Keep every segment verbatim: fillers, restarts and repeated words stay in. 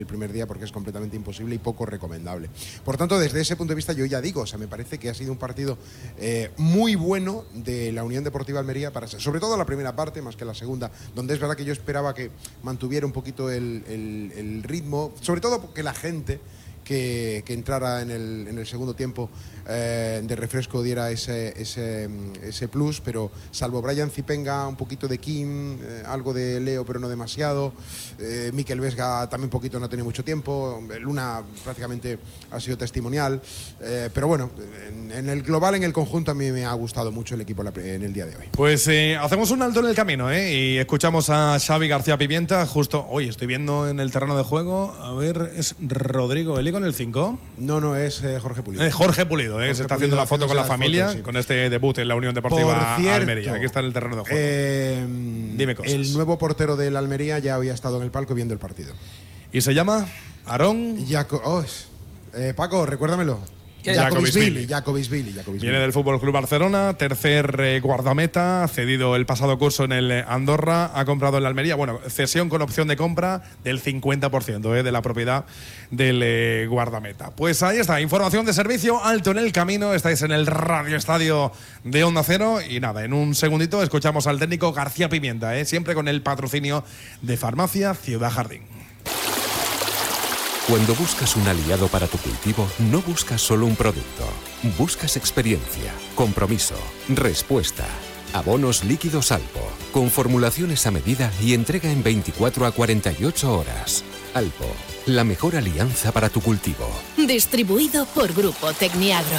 el primer día porque es completamente imposible y poco recomendable. Por tanto, desde ese punto de vista yo ya digo, o sea, me parece que ha sido un partido eh, muy bueno de la Unión Deportiva Almería, para, sobre todo la primera parte, más que la segunda, donde es verdad que yo esperaba que mantuviera un poquito el, el, el ritmo, sobre todo porque la gente que, que entrara en el, en el segundo tiempo eh, de refresco diera ese, ese, ese plus, pero salvo Brian Zipenga, un poquito de Kim, eh, algo de Leo pero no demasiado, eh, Mikel Vesga también un poquito, no ha tenido mucho tiempo, Luna prácticamente ha sido testimonial, eh, pero bueno, en, en el global, en el conjunto a mí me ha gustado mucho el equipo en el día de hoy. Pues eh, hacemos un alto en el camino, ¿eh? Y escuchamos a Xavi García Pimienta, justo hoy estoy viendo en el terreno de juego, a ver, es Rodrigo Eli con el cinco. No, no, es eh, Jorge Pulido. Eh, Jorge Pulido, ¿eh? Jorge se está haciendo la foto con la familia, foto, sí. Con este debut en la Unión Deportiva cierto, Almería. Aquí está en el terreno de juego. Eh, Dime cosas. El nuevo portero del Almería ya había estado en el palco viendo el partido. ¿Y se llama? ¿Aarón? Jaco oh, eh, Paco, recuérdamelo. Jacobisvili, Jacobisvili, Viene del Fútbol Club Barcelona, tercer eh, guardameta, cedido el pasado curso en el Andorra, ha comprado en la Almería, bueno, cesión con opción de compra del cincuenta por ciento eh, de la propiedad del eh, guardameta. Pues ahí está, información de servicio, alto en el camino, estáis en el Radio Estadio de Onda Cero y nada, en un segundito escuchamos al técnico García Pimienta, eh, siempre con el patrocinio de Farmacia Ciudad Jardín. Cuando buscas un aliado para tu cultivo, no buscas solo un producto. Buscas experiencia, compromiso, respuesta. Abonos líquidos Alpo, con formulaciones a medida y entrega en veinticuatro a cuarenta y ocho horas. Alpo, la mejor alianza para tu cultivo. Distribuido por Grupo Tecniagro.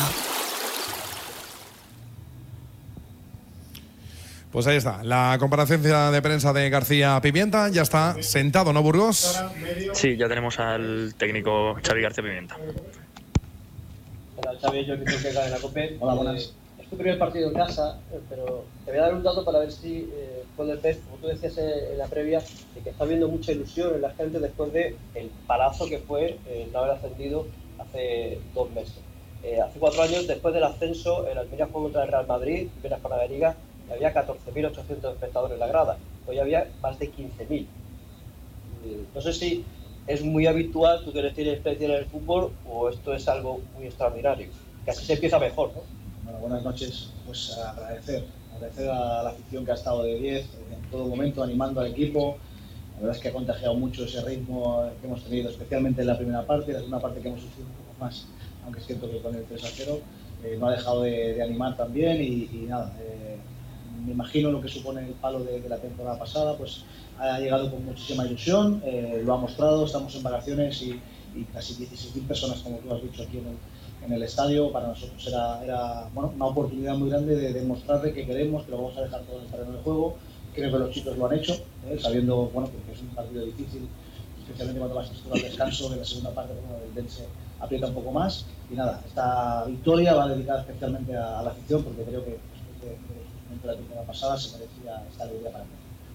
Pues ahí está, la comparecencia de prensa de García Pimienta. Ya está sentado, ¿no, Burgos? Sí, ya tenemos al técnico Xavi García Pimienta. Hola, Xavi, yo que tengo que en la COPE. Hola, buenas. Eh, es tu primer partido en casa, pero te voy a dar un dato para ver si eh, puedes ver, como tú decías en la previa, de que está habiendo mucha ilusión en la gente después del de palazo que fue eh, no haber ascendido hace dos meses. Eh, hace cuatro años, después del ascenso, el Almería jugó contra el Real Madrid, primera jornada de Liga, había catorce mil ochocientos espectadores en la grada, hoy había más de quince mil. No sé si es muy habitual, tú que eres tienes experiencia en el fútbol, o esto es algo muy extraordinario, que así se empieza mejor, ¿no? Bueno, buenas noches, pues agradecer, agradecer a la afición que ha estado de diez en todo momento animando al equipo. La verdad es que ha contagiado mucho ese ritmo que hemos tenido, especialmente en la primera parte, la segunda parte que hemos sufrido un poco más, aunque es cierto que con el tres a cero eh, no ha dejado de, de animar también y, y nada, eh, me imagino lo que supone el palo de, de la temporada pasada, pues ha llegado con muchísima ilusión, eh, lo ha mostrado, estamos en vacaciones y, y casi dieciséis mil personas, como tú has dicho, aquí en el, en el estadio. Para nosotros era, era bueno, una oportunidad muy grande de demostrarle que queremos, que lo vamos a dejar todo en el terreno de juego. Creo que los chicos lo han hecho, eh, sabiendo bueno, que es un partido difícil, especialmente cuando vas a al descanso de la segunda parte, bueno, el Dense aprieta un poco más. Y nada, esta victoria va dedicada especialmente a, a la afición, porque creo que después de, de de la temporada pasada se merecía esta alegría para mí.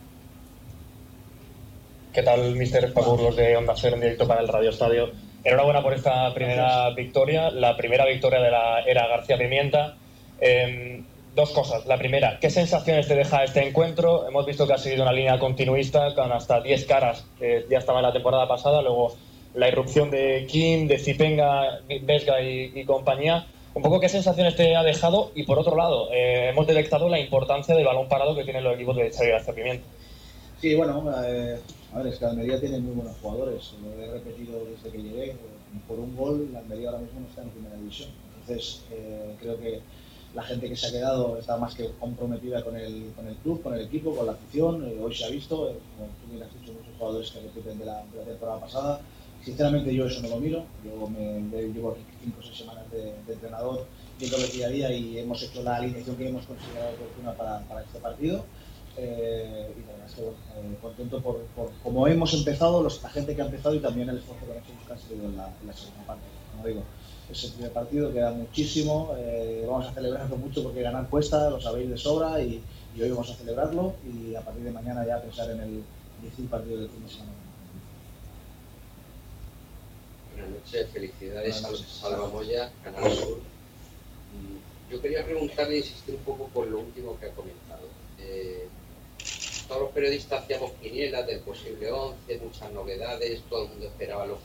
¿Qué tal, mister Paco Burgos de Onda Cero en directo para el Radio Estadio? Enhorabuena por esta primera Gracias. victoria, la primera victoria de la era García Pimienta. Eh, dos cosas. La primera, ¿qué sensaciones te deja este encuentro? Hemos visto que ha seguido una línea continuista con hasta diez caras que ya estaba en la temporada pasada, luego la irrupción de Kim, de Zipenga, Vesga y, y compañía. Un poco qué sensaciones te ha dejado y por otro lado, eh, hemos detectado la importancia del balón parado que tienen los equipos de Xavi García Pimienta. Sí, bueno, eh, a ver, es que la Almería tiene muy buenos jugadores, lo he repetido desde que llegué, eh, por un gol la Almería ahora mismo no está en primera división, entonces eh, creo que la gente que se ha quedado está más que comprometida con el, con el club, con el equipo, con la afición, eh, hoy se ha visto, eh, como tú bien has dicho, muchos jugadores que repiten de la, de la temporada pasada. Sinceramente yo eso no lo miro, yo me, me llevo aquí cinco o seis semanas de, de entrenador, viendo el día a día y hemos hecho la alineación que hemos considerado oportuna para, para este partido. Eh, y la verdad es que bueno, eh, contento por, por cómo hemos empezado, los, la gente que ha empezado y también el esfuerzo que han hecho que han seguido en la, en la segunda parte. Como digo, es el primer partido, queda muchísimo, eh, vamos a celebrarlo mucho porque ganar cuesta, lo sabéis de sobra y, y hoy vamos a celebrarlo y a partir de mañana ya pensar en el difícil partido del fin de semana. Buenas noches, felicidades a Salva Moya, Canal Sur. Yo quería preguntarle, insistir un poco por lo último que ha comentado. Eh, todos los periodistas hacíamos quinielas del posible once, muchas novedades, todo el mundo esperaba los